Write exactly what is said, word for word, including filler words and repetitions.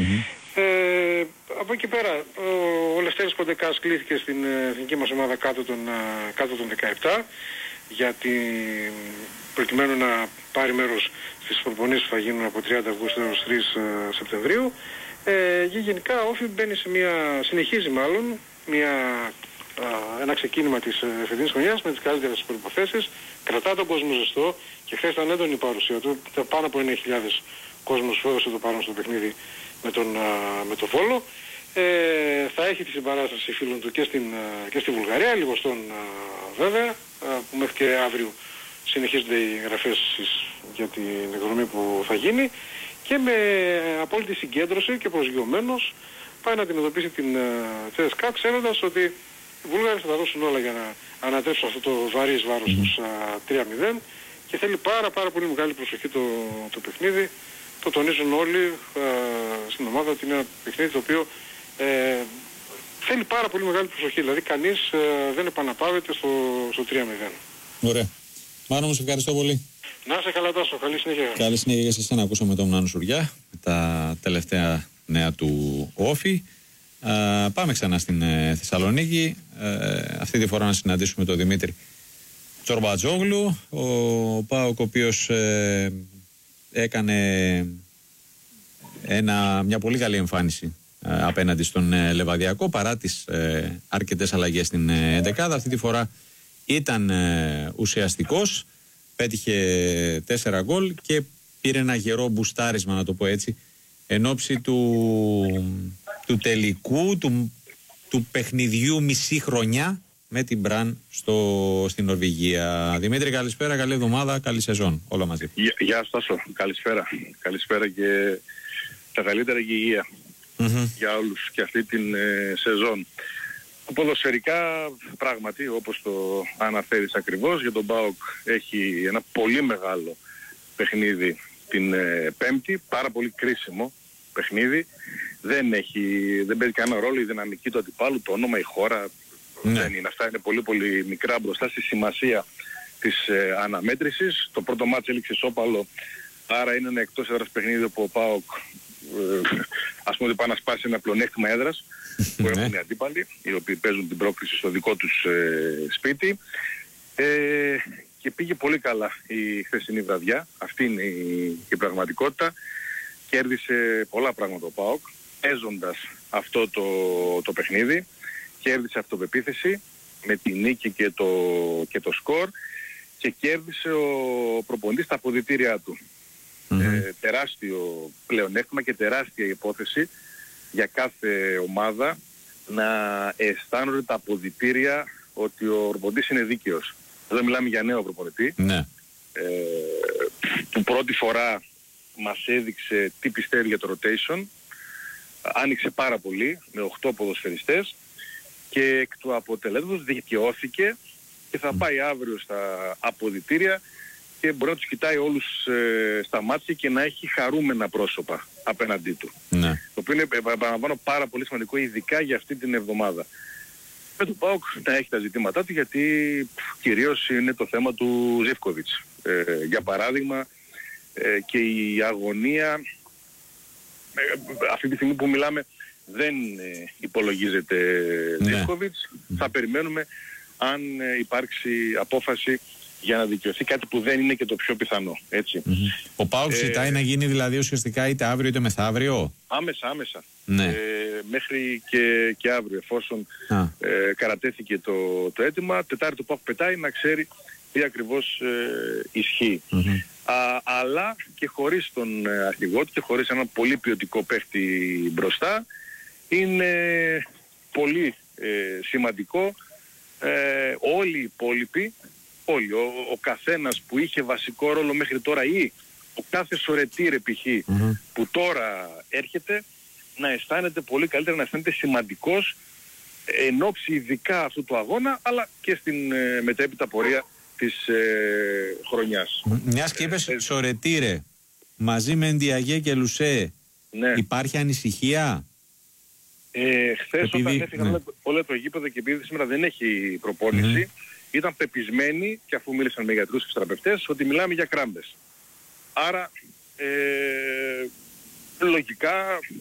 Mm-hmm. Ε, από εκεί πέρα ο, ο Λευτέρης Κοντεκάς κλήθηκε στην εθνική μας ομάδα κάτω των, κάτω των δεκαεπτά για την, προκειμένου να πάρει μέρος στις προπονήσεις που θα γίνουν από τριάντα Αυγούστου έως τρεις Σεπτεμβρίου. Ε, και γενικά ο Όφι μπαίνει σε μια, συνεχίζει μάλλον μια, α, ένα ξεκίνημα της φετινής χρονιάς με τις καλύτερες προϋποθέσεις, κρατά τον κόσμο ζεστό και χθες ήταν έντονη η παρουσία του, πάνω από εννέα χιλιάδες κόσμος φόδωσε το πάνω στο παιχνίδι με τον, α, με τον Βόλο. Ε, θα έχει τη συμπαράσταση φίλων του και, στην, και στη Βουλγαρία, λιγοστών βέβαια, α, που μέχρι και αύριο συνεχίζονται οι εγγραφές για την εκδρομή που θα γίνει και με απόλυτη συγκέντρωση και προσγειωμένος πάει να αντιμετωπίσει την ΤΣΚΑ, ξέροντας ότι οι Βούλγαροι θα τα δώσουν όλα για να ανατρέψουν αυτό το βαρύς βάρος mm-hmm. τους τρία μηδέν και θέλει πάρα πάρα πολύ μεγάλη προσοχή το, το παιχνίδι. Το τονίζουν όλοι α, στην ομάδα ότι είναι ένα παιχνίδι το οποίο ε, θέλει πάρα πολύ μεγάλη προσοχή. Δηλαδή κανείς ε, δεν επαναπάβεται στο, στο τρία μηδέν. Ωραία. Μάνο μου, σε ευχαριστώ πολύ. Να είσαι καλά, Τάσο. Καλή συνέχεια. Καλή συνέχεια και σε εσένα. Ακούσαμε τον Μάνο Σουριά με τα τελευταία νέα του Όφι. Ε, πάμε ξανά στην ε, Θεσσαλονίκη. Ε, αυτή τη φορά να συναντήσουμε τον Δημήτρη Τσορμπατζόγλου. Ο ΠΑΟΚ, ο οποίος ε, έκανε ένα, μια πολύ καλή εμφάνιση ε, απέναντι στον ε, Λεβαδιακό παρά τις ε, αρκετές αλλαγές στην ε, εντεκάδα. Αυτή τη φορά ήταν ε, ουσιαστικός, πέτυχε τέσσερα γκολ και πήρε ένα γερό μπουστάρισμα, να το πω έτσι, εν ώψη του, του τελικού του, του παιχνιδιού μισή χρονιά με την Μπραν στο, στην Νορβηγία. Δημήτρη, καλησπέρα, καλή εβδομάδα, καλή σεζόν, όλα μαζί. Γεια, γεια Στάσο, καλησπέρα. Καλησπέρα και τα καλύτερα και υγεία mm-hmm. για όλους και αυτή την ε, σεζόν. Ποδοσφαιρικά πράγματι, όπως το αναφέρεις ακριβώς, για τον ΠΑΟΚ έχει ένα πολύ μεγάλο παιχνίδι την ε, Πέμπτη, πάρα πολύ κρίσιμο παιχνίδι. Δεν, έχει, δεν παίζει κανένα ρόλο η δυναμική του αντιπάλου, το όνομα, η χώρα. Ναι. Δεν είναι. Αυτά είναι πολύ πολύ μικρά μπροστά στη σημασία της ε, αναμέτρησης. Το πρώτο μάτς έληξε ισόπαλο, άρα είναι ένα εκτός έδρας παιχνίδι που ο ΠΑΟΚ ε, ας πούμε ότι πάει να σπάσει ένα πλεονέκτημα έδρας που έχουν οι αντίπαλοι, οι οποίοι παίζουν την πρόκριση στο δικό τους ε, σπίτι. Ε, και πήγε πολύ καλά η χθεσινή βραδιά. Αυτή είναι η, η πραγματικότητα. Κέρδισε πολλά πράγματα ο ΠΑΟΚ, παίζοντας αυτό το, το παιχνίδι. Κέρδισε αυτοπεποίθηση με τη νίκη και το, και το σκορ και κέρδισε ο προπονητής τα αποδυτήριά του. Mm-hmm. Ε, τεράστιο πλεονέκτημα και τεράστια υπόθεση για κάθε ομάδα να αισθάνονται τα αποδυτήρια ότι ο προπονητής είναι δίκαιος. Εδώ μιλάμε για νέο προπονητή ναι. ε, που πρώτη φορά μας έδειξε τι πιστεύει για το rotation. Άνοιξε πάρα πολύ με οκτώ ποδοσφαιριστές και εκ του αποτελέσματος δικαιώθηκε και θα πάει αύριο στα αποδυτήρια και μπορεί να τους κοιτάει όλους ε, στα μάτια και να έχει χαρούμενα πρόσωπα απέναντί του. Ναι. Το οποίο είναι, επαναλαμβάνω, πάρα πολύ σημαντικό, ειδικά για αυτή την εβδομάδα. Με τον ΠΑΟΚ να έχει τα ζητήματά του, γιατί κυρίως είναι το θέμα του Ζίβκοβιτς. Ε, για παράδειγμα, ε, και η αγωνία, ε, αυτή τη στιγμή που μιλάμε, δεν ε, υπολογίζεται ναι. Ζίβκοβιτς. Mm-hmm. Θα περιμένουμε αν ε, υπάρξει απόφαση για να δικαιωθεί, κάτι που δεν είναι και το πιο πιθανό. Έτσι. Mm-hmm. Ο ΠΑΟΚ ζητάει ε, να γίνει δηλαδή ουσιαστικά είτε αύριο είτε μεθαύριο. Άμεσα, άμεσα. Ναι. Ε, μέχρι και, και αύριο, εφόσον ε, καρατέθηκε το, το αίτημα. Τετάρτη το ΠΑΟΚ πετάει να ξέρει τι ακριβώς ε, ισχύει. Mm-hmm. Α, αλλά και χωρίς τον ε, αρχηγό του και χωρίς ένα πολύ ποιοτικό παίχτη μπροστά, είναι πολύ ε, σημαντικό ε, όλοι οι υπόλοιποι, όλοι, ο, ο καθένας που είχε βασικό ρόλο μέχρι τώρα ή ο κάθε σωρετήρ π.χ. Mm-hmm. που τώρα έρχεται να αισθάνεται πολύ καλύτερα, να αισθάνεται σημαντικός εν ώψη ειδικά αυτού του αγώνα, αλλά και στην ε, μετέπειτα πορεία της ε, χρονιάς. Μιας και είπες ε, σωρετήρε μαζί με Ντιαγέ και Λουσέ, ναι. Υπάρχει ανησυχία? Ε, χθες επειδή, όταν έφυγαν ναι. όλα το γήπεδο και επειδή σήμερα δεν έχει προπόνηση, mm. ήταν πεπισμένοι, και αφού μίλησαν με γιατρούς και θεραπευτές, ότι μιλάμε για κράμπες. Άρα ε, λογικά